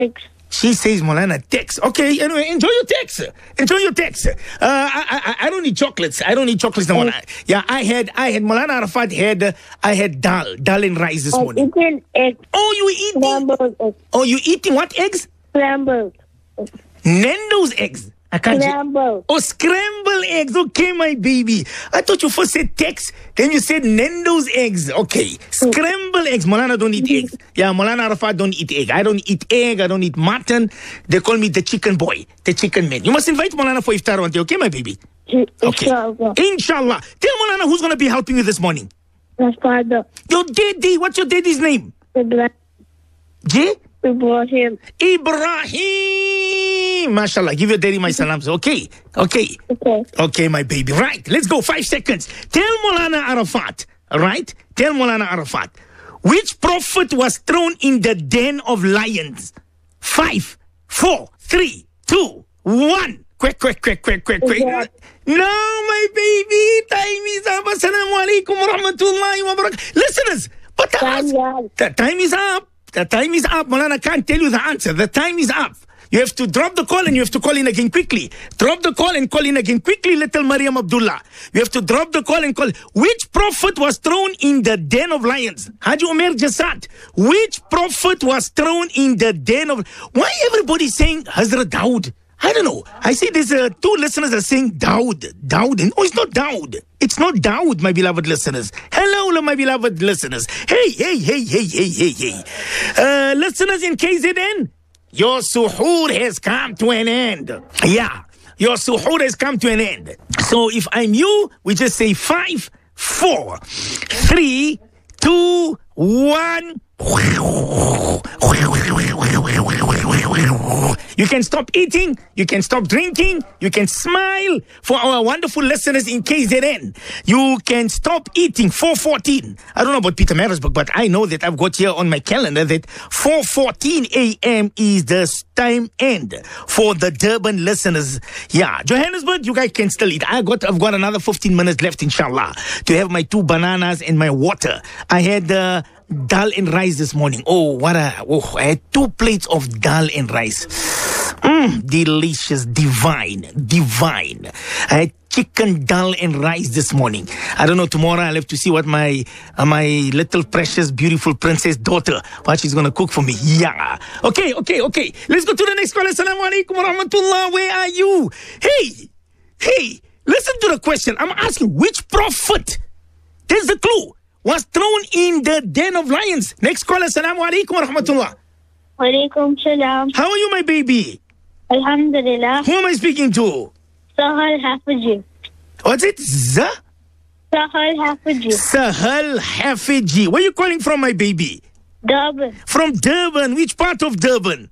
Text. She says Molana text. Okay, anyway, enjoy your text. Enjoy your text. I don't need chocolates. I don't need chocolates no more. Yeah, I had Molana Arafat I had dal and rice this morning. Eating eggs. Oh, you eating? Scrambled eggs. Oh, you eating what eggs? Scrambled. Nando's eggs. I can't. Scrambled. Oh, scrambled eggs. Okay, my baby. I thought you first said text, then you said Nando's eggs. Okay. Scrambled eggs. Molana don't eat eggs. Yeah, Molana Arafat don't eat egg. I don't eat egg. I don't eat mutton. They call me the chicken boy, the chicken man. You must invite Molana for iftar one day, okay, my baby? Okay. Inshallah. Tell Molana who's going to be helping you this morning. My father. Your daddy. What's your daddy's name? J? Ibrahim. Ibrahim. MashaAllah. Give your daddy my salams. Okay. Okay. Okay, my baby. Right. Let's go. 5 seconds. Tell Molana Arafat. Right? Tell Molana Arafat. Which prophet was thrown in the den of lions? 5, 4, 3, 2, 1. Quick. No, my baby. Time is up. Assalamu alaikum wa rahmatullahi wa barakatuh. Listeners, but the time is up. The time is up. Molana can't tell you the answer. The time is up. You have to drop the call and you have to call in again quickly. Drop the call and call in again quickly, little Mariam Abdullah. You have to drop the call and call. Which prophet was thrown in the den of lions? Haji Omer Jasad. Which prophet was thrown in the den of... Why everybody saying Hazrat Dawood? I don't know. I see there's 2 listeners are saying Dawood. Dawood. No, it's not Dawood. It's not Dawood, my beloved listeners. Hello, my beloved listeners. Hey. Listeners in KZN, your suhoor has come to an end. Yeah, your suhoor has come to an end. So if I'm you, we just say 5, 4, 3, 2, 1. You can stop eating, you can stop drinking, you can smile for our wonderful listeners in KZN. You can stop eating 4:14. I don't know about Peter Marisburg, but I know that I've got here on my calendar that 4:14 a.m. is the time end for the Durban listeners. Yeah, Johannesburg, you guys can still eat. I've got another 15 minutes left, inshallah, to have my 2 bananas and my water. I had dal and rice this morning. I had 2 plates of dal and rice. Delicious, divine. I had chicken dal and rice this morning. I don't know, tomorrow I'll have to see what my little precious beautiful princess daughter, what she's gonna cook for me. Yeah. Okay. Let's go to the next caller. Assalamu alaikum wa rahmatullah. Where are you? Hey, listen to the question. I'm asking, which prophet? There's the clue. Was thrown in the den of lions. Next caller. Assalamu alaikum wa rahmatullah. Wa alaikum salam. How are you, my baby? Alhamdulillah. Who am I speaking to? Sahal Hafiji. What's it? Sahal Hafiji. Sahal Hafiji. Where are you calling from, my baby? Durban. From Durban. Which part of Durban?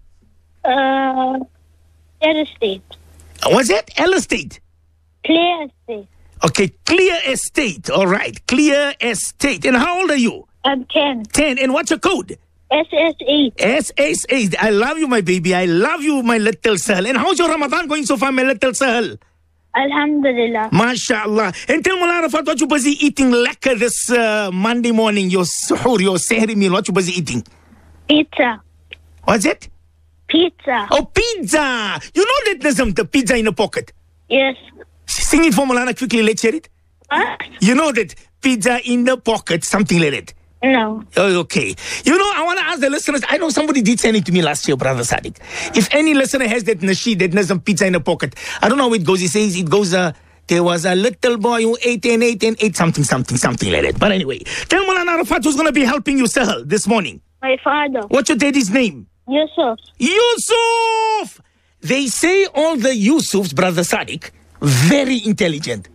Clear Estate. What's that? L Estate? Clear Estate. Okay, Clear Estate. All right, Clear Estate. And how old are you? I'm 10. 10. And what's your code? SS8. SS8. I love you, my baby. I love you, my little Sahal. And how's your Ramadan going so far, my little Sahal? Alhamdulillah. MashaAllah. And tell Molana Arafat, what you busy eating lekker this Monday morning, your suhoor, your sehri meal, what you busy eating? Pizza. What's it? Pizza. Oh, pizza. You know that there's the pizza in the pocket? Yes. Sing it for Molana quickly, let's hear it. What? You know that pizza in the pocket, something like that. No. Oh, okay. You know, I want to ask the listeners, I know somebody did send it to me last year, Brother Sadiq. If any listener has that nasheed, that there's some pizza in the pocket, I don't know how it goes. He says it goes, there was a little boy who ate something like that. But anyway, tell Molana Arafat who's going to be helping you, Sahal, this morning. My father. What's your daddy's name? Yusuf. Yusuf! They say all the Yusufs, Brother Sadiq, very intelligent.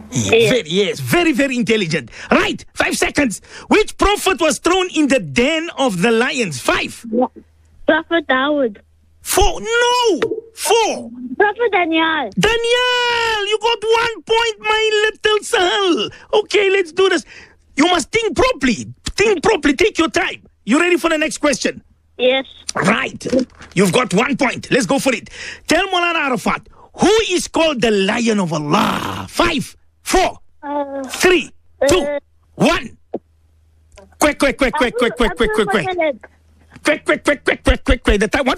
Very, very intelligent. Right, 5 seconds. Which prophet was thrown in the den of the lions? 5. Prophet Dawood. 4. No! 4. Prophet Daniel. Daniel! You got 1 point, my little Sahal. Okay, let's do this. You must think properly. Take your time. You ready for the next question? Yes. Right. You've got 1 point. Let's go for it. Tell Molana Arafat, who is called the Lion of Allah? 5, 4, 3, 2, 1. Quick. Quick. The time.